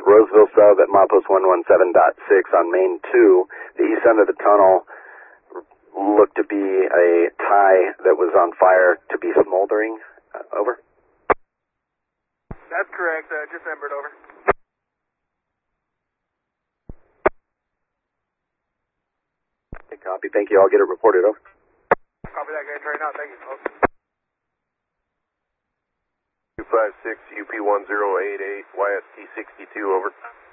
Roseville sub at milepost 117.6 on main 2. The east end of the tunnel looked to be a tie that was on fire to be smoldering. Over. That's correct. Just embered, over. Okay, copy. Thank you. I'll get it reported. Over. Copy that, guys, right now. Thank you. Over. 256 UP1088 YST 62, over.